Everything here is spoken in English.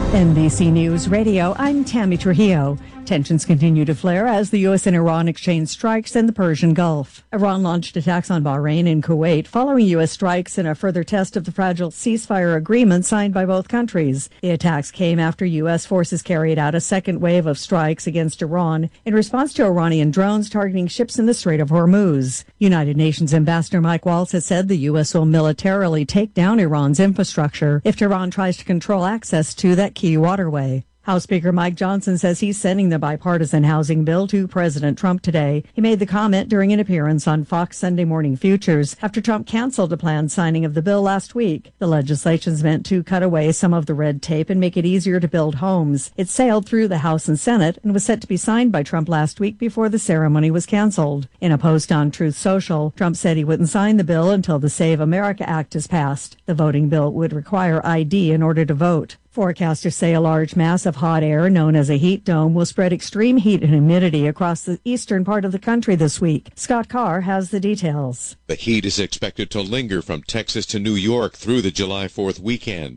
NBC News Radio, I'm Tammy Trujillo. Tensions continue to flare as the U.S. and Iran exchange strikes in the Persian Gulf. Iran launched attacks on Bahrain and Kuwait following U.S. strikes in a further test of the fragile ceasefire agreement signed by both countries. The attacks came after U.S. forces carried out a second wave of strikes against Iran in response to Iranian drones targeting ships in the Strait of Hormuz. United Nations Ambassador Mike Waltz has said the U.S. will militarily take down Iran's infrastructure if Tehran tries to control access to that key waterway. House Speaker Mike Johnson says he's sending the bipartisan housing bill to President Trump today. He made the comment during an appearance on Fox Sunday Morning Futures after Trump canceled a planned signing of the bill last week. The legislation's meant to cut away some of the red tape and make it easier to build homes. It sailed through the House and Senate and was set to be signed by Trump last week before the ceremony was canceled. In a post on Truth Social, Trump said he wouldn't sign the bill until the Save America Act is passed. The voting bill would require ID in order to vote. Forecasters say a large mass of hot air known as a heat dome will spread extreme heat and humidity across the eastern part of the country this week. Scott Carr has the details. The heat is expected to linger from Texas to New York through the July 4th weekend.